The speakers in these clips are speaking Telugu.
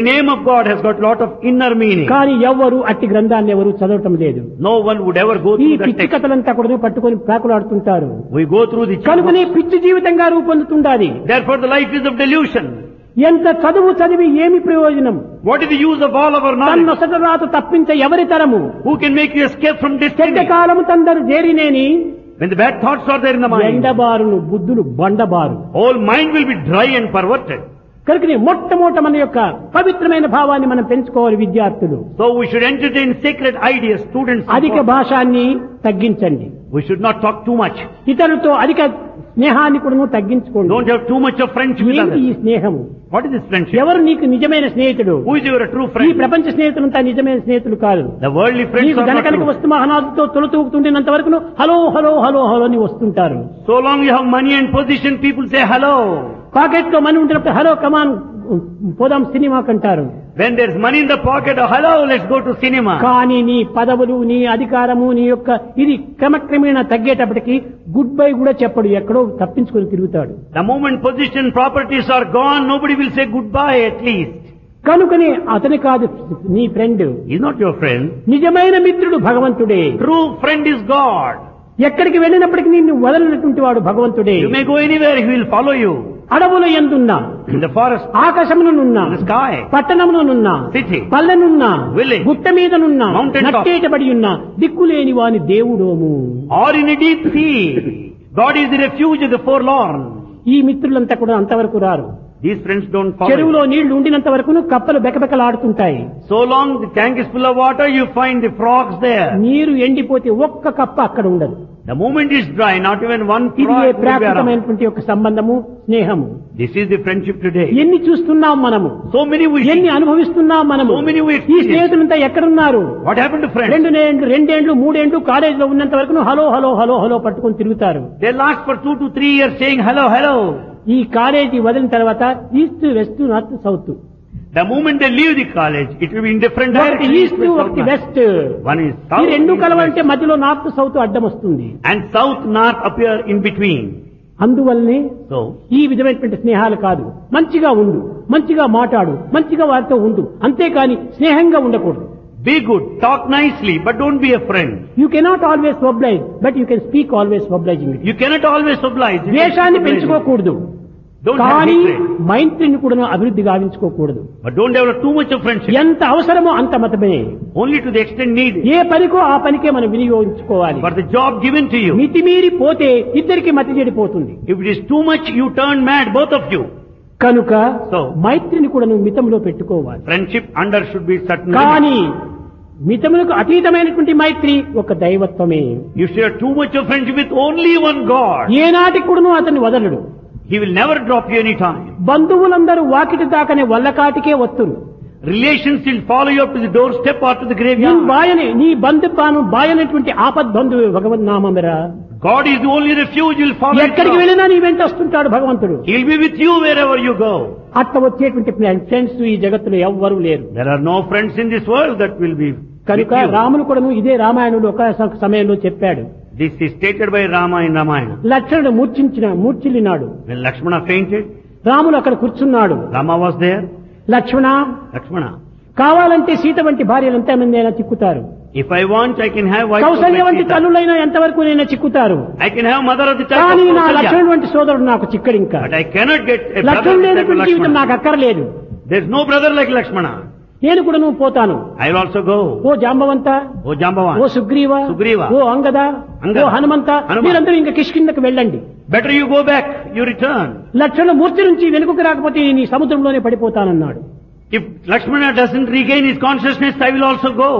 The name of God has got a lot of inner meaning. కానీ ఎవరు అట్టి గ్రంథాన్ని ఎవరు చదవటం లేదు. No one would ever go ఈ through that పిచ్చి text. కథలంతా కూడా పట్టుకొని ప్రాకులాడుతుంటారు. We go through the కనుకనే పిచ్చి జీవితంగా రూపొందుతుండాలి. Therefore the life is of delusion. ఎంత చదువు చదివి ఏమి ప్రయోజనం? What is the use of all of our knowledge? తన్నొసట రాత తప్పించ ఎవరి తరము? Who can make you escape from చెడ్డ destiny? కాలము తందరు చేరినేని When the bad thoughts are there in the mind, ఎండబారును బుద్ధులు బండబారు. whole mind will be dry and perverted. కనుకనే మొట్టమొదట మన యొక్క పవిత్రమైన భావాన్ని మనం పెంచుకోవాలి విద్యార్థులు. So we should entertain sacred ideas, students. అధిక భాషాన్ని తగ్గించండి. We should not talk too much. ఇతరులతో అధిక స్నేహాన్ని కూడా తగ్గించుకోండి. Don't have too much of friendship with ఏంటి ఈ others. స్నేహము? What is this friendship? ఎవరు నీకు నిజమైన స్నేహితుడు? Who is your true ఈ friend? ప్రపంచ స్నేహితులంతా నిజమైన స్నేహితులు కాదు. The worldly friends నీకు are not ధనకనక true. వస్తు మహనాథుతో తొలతూగుతుండేంత వరకు హలో హలో హలో హలో అని వస్తుంటారు. So long you have money and position, people say hello. Pocket లో మనీ ఉంటున్నప్పుడు హలో కమాన్ పోదాం సినిమాకి అంటారు. When there's money in the pocket, oh, hello, let's go to cinema. కానీ నీ పదవులు, నీ అధికారము, నీ యొక్క ఇది క్రమక్రమేణా తగ్గేటప్పటికి గుడ్ బై కూడా చెప్పడు, ఎక్కడో తప్పించుకొని తిరుగుతాడు. The moment position, properties are gone, nobody will say goodbye at least. కనుకనే అతని కాదు నీ friend. He's not your friend. నిజమైన మిత్రుడు భగవంతుడే. True friend is God. ఎక్కడికి వెళ్ళినప్పటికీ నిన్ను వదలనటువంటి వాడు భగవంతుడే. You may go anywhere, he will follow you. అడవుల యందున్నా, In the forest, ఆకాశమునున్నా, in the sky, పట్టణమునున్నా, city, పల్లెనున్నా, village, గుట్ట మీదనున్నా, mountain top, నట్టేటబడి ఉన్నా, దిక్కులేని వాని దేవుడోము. or in a deep sea. God is the refuge of the forlorn. ఈ మిత్రులంతా కూడా అంతవరకు రారు. These friends don't follow చెరువులో you. నీళ్లు ఉండినంత వరకు కప్పలు బెకబెకలాడుతుంటాయి. So long the tank is full of water, you find the frogs there. నీరు ఎండిపోతే ఒక్క కప్ప అక్కడ ఉండదు. The moment is dry, not even one ఇది frog will be around. ప్రాకృతమైనటువంటి ఒక సంబంధము, స్నేహము. This is the friendship today. ఎన్ని చూస్తున్నాం మనము, So many we ఎన్ని see. అనుభవిస్తున్నాం మనము. So many we ఈ experience. స్నేహితులంతా ఎక్కడున్నారు? What happened to friends? రెండేండ్లు మూడేండ్లు కాలేజీలో ఉన్నంత వరకు హలో హలో హలో హలో పట్టుకొని తిరుగుతారు. They last for 2 to 3 years saying hello, hello. ఈ కాలేజీ వదిలిన తర్వాత east west north south, The moment they leave the college, it will be in different ఒకటి directions. ఈస్ట్ east, west, ఒకటి south, west. north. One is ఈ south, రెండు east, కలవాలంటే west. మధ్యలో నార్త్ సౌత్ అడ్డం వస్తుంది. And south, north appear in between. అందువల్లనే So, ఈ విధమైనటువంటి స్నేహాలు కాదు. మంచిగా ఉండు, మంచిగా మాట్లాడు, మంచిగా వారితో ఉండు, అంతేకాని స్నేహంగా ఉండకూడదు. be good, talk nicely, but don't be a friend. You cannot always oblige, but you can speak always obliging. You cannot always oblige. You ద్వేషాన్ని can oblige. పెంచుకోకూడదు, Don't have కానీ hatred. మైత్రిని కూడా అభివృద్ధి గావించుకోకూడదు. But don't develop too much of friendship. ఎంత అవసరమో అంత మతమే. Only to the extent needed. ఏ పనికో ఆ పనికే మనం వినియోగించుకోవాలి. For the job given to you. మితిమీరి పోతే ఇద్దరికి మతి చెడిపోతుంది. If it is too much, you turn mad, both of you. కనుక So, మైత్రిని కూడా నువ్వు మితంలో పెట్టుకోవాలి. friendship under should be certain limits. కానీ మితములకు అతీతమైనటువంటి మైత్రి ఒక దైవత్వమే. You share too much of friendship with only one God. ఏనాటికి కూడా అతన్ని వదలడు. He will never drop you any time. బంధువులందరూ Vakiti దాకనే వల్లకాటికే వస్తురు. Relations will follow you up to the doorstep or to the నీ graveyard. బాయని, నీ బంధుత్వాను బాయనటువంటి ఆపద్బంధువు భగవన్ నామరా. God is the only refuge. He will follow you. ఎక్కడికి వెళ్ళినా నీ వెంట వస్తుంటాడు భగవంతుడు. He will be with you wherever you go. అట్లా వచ్చేటువంటి ఫ్రెండ్స్ ఈ జగత్తులో ఎవ్వరూ లేరు. There are no friends in this world that will be with కనుక you. రాములు కూడా ఇదే రామాయణుడు ఒక సమయంలో చెప్పాడు. This is stated by Rama in Ramayana. లక్ష్మణుడు మూర్ఛిల్లినాడు. When Lakshmana fainted, రాములు అక్కడ కూర్చున్నాడు. Rama was there. Lakshmana, Lakshmana, కావాలంటే సీత వంటి భార్యలు ఎంతమంది అయినా చిక్కుతారు. if I want, I can have wife of Kaushalya my వంటి Sita. తల్లులైనా ఎంతవరకు నైనా చిక్కుతారు. I can have mother of the type కానీ of నా Kausalya. లక్ష్మణుడు వంటి సోదరుడు నాకు చిక్కడు ఇంకా. But I cannot get a brother లక్ష్మణుడు of the type of లేనటువంటి జీవితం నాకు Lakshmana. అక్కర్లేదు. There is no brother like Lakshmana. నేను కూడా నువ్వు పోతాను. I will also go. Oh Jambavanta, O Jambavan. ఓ సుగ్రీవ, సుగ్రీవ, ఓ అంగద, అంగద, ఓ హనుమంత, హనుమ. మీరందరూ ఇంకా కిష్కిందకు వెళ్ళండి. Better you go back, you return. లక్ష్మణుడు మూర్తి నుంచి వెనుకకు రాకపోతే నీ సముద్రంలోనే పడిపోతానన్నాడు. If Lakshmana doesn't regain his consciousness, I will also go.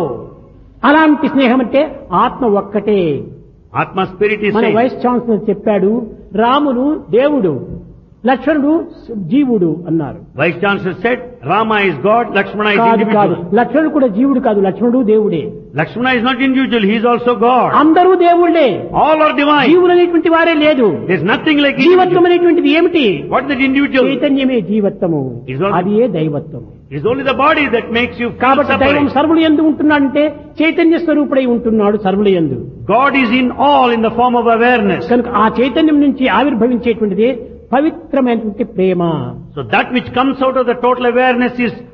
అలాంటి స్నేహం అంటే ఆత్మ ఒక్కటే. Atma spirit is మన same. వైస్ ఛాన్సలర్ చెప్పాడు, రాముడు దేవుడు, లక్ష్మణుడు జీవుడు అన్నారు. Vice Chancellor said, Rama is God, Lakshmana is కాదు కాదు, individual. లక్ష్మణుడు కూడా జీవుడు కాదు, లక్ష్మణుడు దేవుడే. Lakshmana is not individual, he is also God. అందరూ దేవుళ్ళే. All are divine. జీవులు అనేటువంటి వారే లేదు. There is nothing like జీవత్వం individual. అనేటువంటిది ఏమిటి? What is that individual? చైతన్యమే జీవత్వము, Is all- అది ఏ దైవత్వము. It is only the body that makes you feel కాబట్టి దైవం separate. సర్వులు యందు ఉంటున్నాడంటే చైతన్య స్వరూపుడై ఉంటున్నాడు సర్వుల యందు. God is in all in the form of awareness. కనుక ఆ చైతన్యం నుంచి ఆవిర్భవించేటువంటిది పవిత్రమైనటువంటి ప్రేమ. So that which comes out of the total awareness is